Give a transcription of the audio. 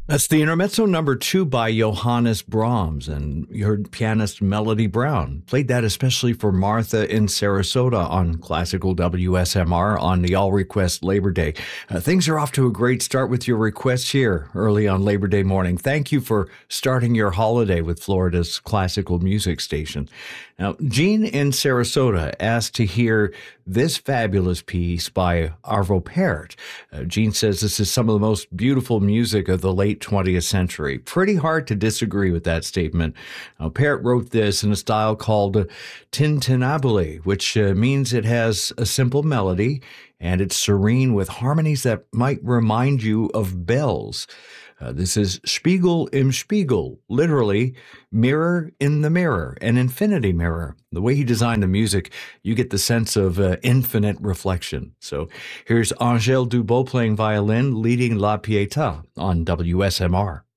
That's the Intermezzo number 2 by Johannes Brahms, and you heard pianist Melody Brown. Played that especially for Martha in Sarasota on Classical WSMR on the All Request Labor Day. Things are off to a great start with your requests here early on Labor Day morning. Thank you for starting your holiday with Florida's classical music station. Now, Jean in Sarasota asked to hear this fabulous piece by Arvo Pärt. Jean says this is some of the most beautiful music of the late 20th century. Pretty hard to disagree with that statement. Now, Pärt wrote this in a style called tintinnabule, which means it has a simple melody and it's serene with harmonies that might remind you of bells. This is Spiegel im Spiegel, literally mirror in the mirror, an infinity mirror. The way he designed the music, you get the sense of infinite reflection. So here's Angèle Dubot playing violin, leading La Pietà on WSMR.